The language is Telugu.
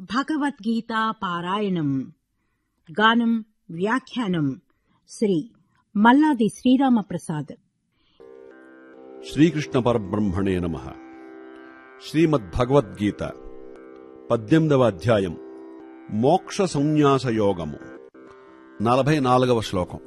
భగవద్గీతా పారాయణం. గానం వ్యాఖ్యానం శ్రీ మల్లాది శ్రీరామప్రసాద్. శ్రీకృష్ణ పరబ్రహ్మణే నమః. శ్రీమద్భగవద్గీత 18వ అధ్యాయం మోక్ష సంన్యాస యోగము 44వ శ్లోకం.